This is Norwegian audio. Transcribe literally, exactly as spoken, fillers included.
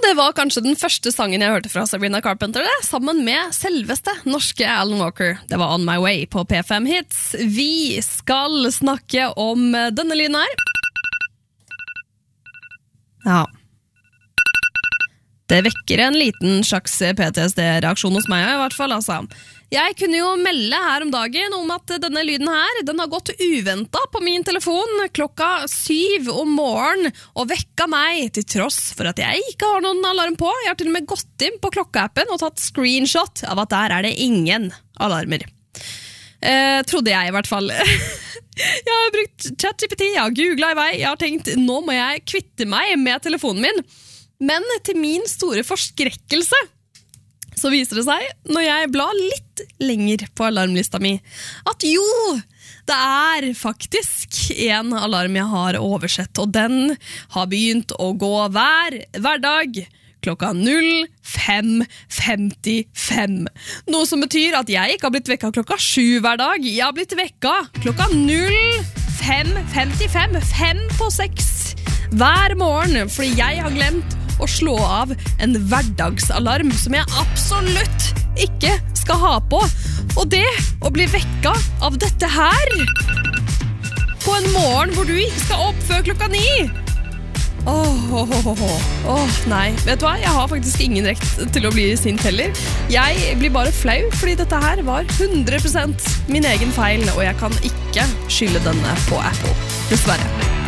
Det var kanskje den første sangen jeg hørte fra Sabrina Carpenter, det, sammen med selveste norske Alan Walker. Det var On My Way på P fem Hits. Vi skal snakke om denne lyden her. Ja. Det vekker en liten slags P T S D-reaksjon hos meg, i hvert fall, altså. Jeg kunne jo melde her om dagen om at denne lyden her, den har gått uventet på min telefon klokka syv om morgen og vekka meg til tross for at jeg ikke har noen alarm på. Jeg har til og med gått inn på klokkeappen og tatt screenshot av at der er det ingen alarmer. Eh, trodde jeg i hvert fall. Jeg har brukt ChatGPT, jeg har googlet i vei, jeg har tenkt nå må jeg kvitte meg med telefonen min. Men til min store forskrekkelse så viser det seg, når jeg blar litt lenger på alarmlista mi, at jo, det er faktisk en alarm jeg har oversett, og den har begynt å gå hver hverdag klokka null fem femtifem. Noe som betyr at jeg ikke har blitt vekka klokka sju hver dag, jeg har blitt vekka klokka null fem femtifem, fem på seks hver morgen, fordi jeg har glemt å slå av en hverdagsalarm som jeg absolutt ikke skal ha på. Og det å bli vekka av dette her på en morgen hvor du ikke skal opp før klokka ni. Åh, åh, åh, åh, åh, nei. Vet du hva? Jeg har faktisk ingen rekt til å bli sint heller. Jeg blir bare flau, fordi dette her var hundre prosent min egen feil, og jeg kan ikke skylde denne på Apple, dessverre.